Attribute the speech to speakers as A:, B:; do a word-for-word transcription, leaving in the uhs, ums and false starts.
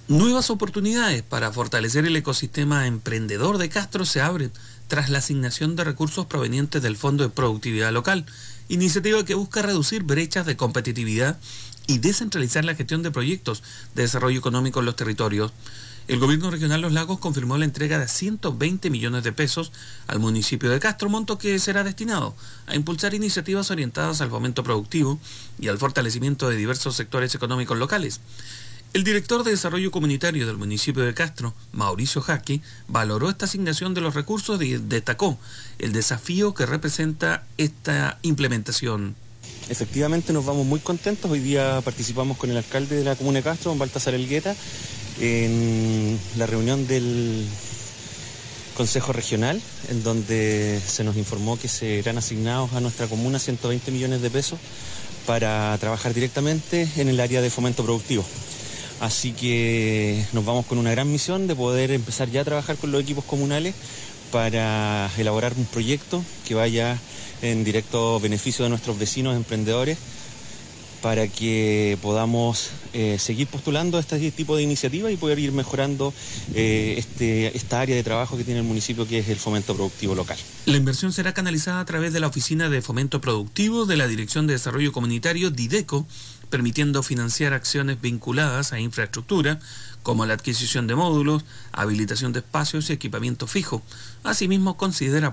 A: Nuevas oportunidades para fortalecer el ecosistema emprendedor de Castro se abren tras la asignación de recursos provenientes del Fondo de Productividad Local, iniciativa que busca reducir brechas de competitividad y descentralizar la gestión de proyectos de desarrollo económico en los territorios. El gobierno regional Los Lagos confirmó la entrega de ciento veinte millones de pesos al municipio de Castro, monto que será destinado a impulsar iniciativas orientadas al fomento productivo y al fortalecimiento de diversos sectores económicos locales. El director de Desarrollo Comunitario del municipio de Castro, Mauricio Jaque, valoró esta asignación de los recursos y destacó el desafío que representa esta implementación.
B: Efectivamente nos vamos muy contentos. Hoy día participamos con el alcalde de la comuna de Castro, don Baltasar Elgueta, en la reunión del Consejo Regional, en donde se nos informó que serán asignados a nuestra comuna ciento veinte millones de pesos para trabajar directamente en el área de fomento productivo. Así que nos vamos con una gran misión de poder empezar ya a trabajar con los equipos comunales para elaborar un proyecto que vaya en directo beneficio de nuestros vecinos emprendedores, para que podamos eh, seguir postulando este tipo de iniciativas y poder ir mejorando eh, este, esta área de trabajo que tiene el municipio, que es el fomento productivo local.
A: La inversión será canalizada a través de la Oficina de Fomento Productivo de la Dirección de Desarrollo Comunitario, DIDECO, permitiendo financiar acciones vinculadas a infraestructura, como la adquisición de módulos, habilitación de espacios y equipamiento fijo. Asimismo, considera